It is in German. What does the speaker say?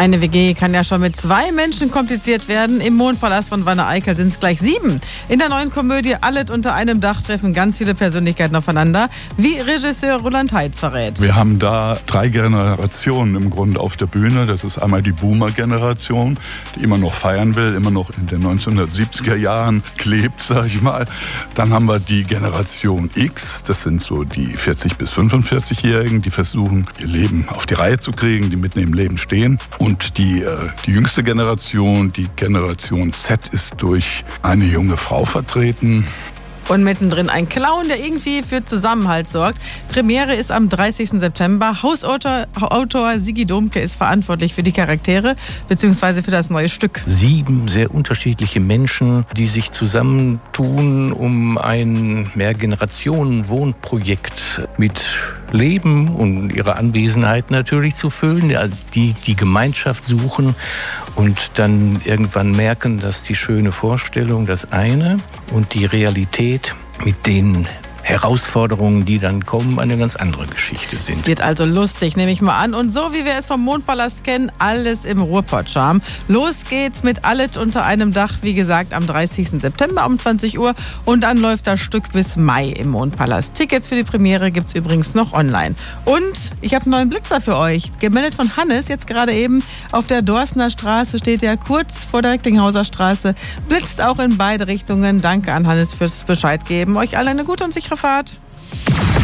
Eine WG kann ja schon mit 2 Menschen kompliziert werden. Im Mondpalast von Wanne-Eickel sind es gleich 7. In der neuen Komödie Alles unter einem Dach treffen ganz viele Persönlichkeiten aufeinander, wie Regisseur Roland Heitz verrät. Wir haben da 3 Generationen im Grunde auf der Bühne. Das ist einmal die Boomer-Generation, die immer noch feiern will, immer noch in den 1970er Jahren klebt, sag ich mal. Dann haben wir die Generation X, das sind so die 40- bis 45-Jährigen, die versuchen, ihr Leben auf die Reihe zu kriegen, die mitten im Leben stehen. Und die jüngste Generation, die Generation Z, ist durch eine junge Frau vertreten. Und mittendrin ein Clown, der irgendwie für Zusammenhalt sorgt. Premiere ist am 30. September. Hausautor Sigi Domke ist verantwortlich für die Charaktere bzw. für das neue Stück. 7 sehr unterschiedliche Menschen, die sich zusammentun, um ein Mehrgenerationen-Wohnprojekt mit Leben und ihre Anwesenheit natürlich zu füllen, die Gemeinschaft suchen und dann irgendwann merken, dass die schöne Vorstellung das eine und die Realität mit den Herausforderungen, die dann kommen, eine ganz andere Geschichte sind. Es wird also lustig, nehme ich mal an. Und so wie wir es vom Mondpalast kennen, alles im Ruhrpott-Charme. Los geht's mit Alles unter einem Dach, wie gesagt, am 30. September um 20 Uhr. Und dann läuft das Stück bis Mai im Mondpalast. Tickets für die Premiere gibt's übrigens noch online. Und ich habe einen neuen Blitzer für euch. Gemeldet von Hannes, jetzt gerade eben auf der Dorsner Straße steht er kurz vor der Recklinghauser Straße. Blitzt auch in beide Richtungen. Danke an Hannes fürs Bescheid geben. Euch alle eine gute und sichere Fahrt.